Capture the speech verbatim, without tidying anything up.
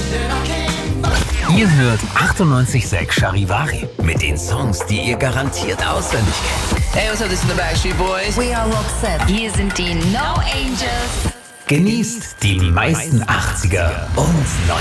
Ihr hört achtundneunzig Komma sechs Charivari mit den Songs, die ihr garantiert auswendig kennt. Hey, what's up? This is the Backstreet Boys. We are Roxette. Hier sind die No Angels. Genießt die meisten achtziger und